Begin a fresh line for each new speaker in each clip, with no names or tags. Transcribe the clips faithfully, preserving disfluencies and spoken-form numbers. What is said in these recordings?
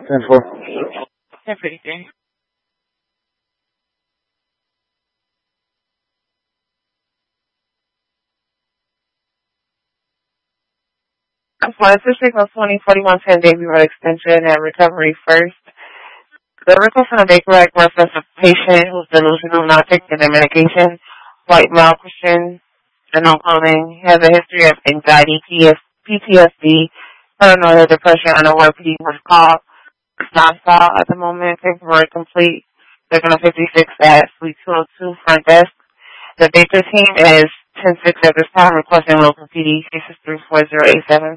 ten four.
ten fifty-three. I'm sorry, this is signal twenty forty-one ten Davy Road Extension and Recovery First. The request on the Baker Act reference a patient who's delusional, not taking their medication, white male Christian, and no clothing. He has a history of anxiety, P T S D, paranoia, depression, unaware P D was called. It's not filed at the moment. Paperwork complete. They're going to fifty-six at Suite two oh two front desk. The Baker team is ten six at this time, requesting local P D cases three four zero eight seven.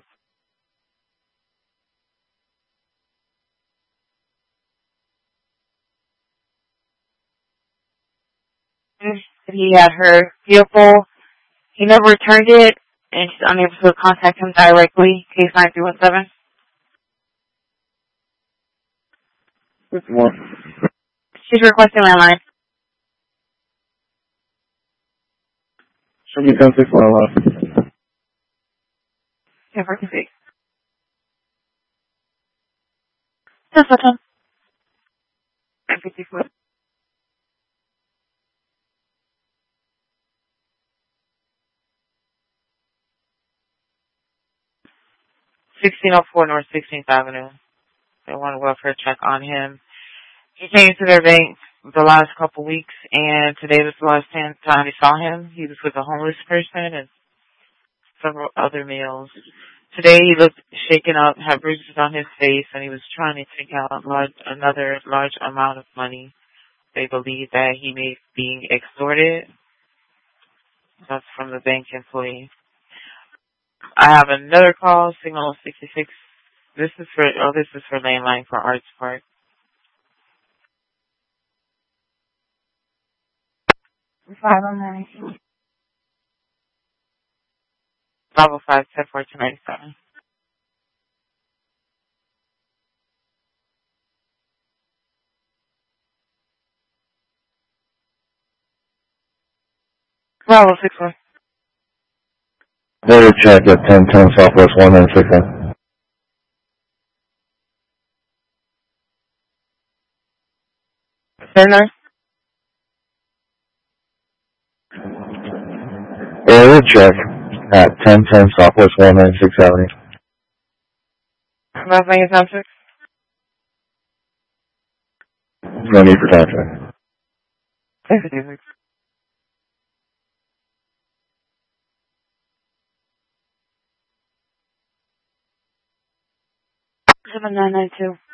He had her vehicle. He never returned it, and she's unable to contact him directly. Case nine three one seven.
More.
She's requesting landline.
Show me ten six one eleven.
Yeah, for config. Just a second. ten fifty-four. sixteen oh four North sixteenth Avenue. They want a welfare check on him. He came to their bank the last couple weeks, and today was the last time they saw him. He was with a homeless person and several other males. Today he looked shaken up, had bruises on his face, and he was trying to take out large, another large amount of money. They believe that he may be extorted. That's from the bank employee. I have another call, signal sixty-six. This is for, oh, this is for landline for Arts Park. five oh nine. five oh five, ten four, two ninety-seven. Bravo, six one.
Third check at ten ten Southwest one nine six nine.
Center.
Third check at ten ten Southwest one nine six Avenue.
Last name is nine six.
No need for contact.
seven nine nine two.